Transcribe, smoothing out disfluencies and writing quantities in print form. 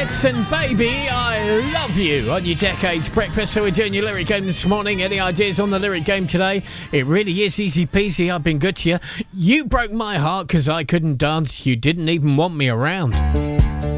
Jets and Baby, I Love You on your Decades Breakfast. So we're doing your lyric game this morning. Any ideas on the lyric game today? It really is easy peasy. I've been good to you. You broke my heart because I couldn't dance. You didn't even want me around.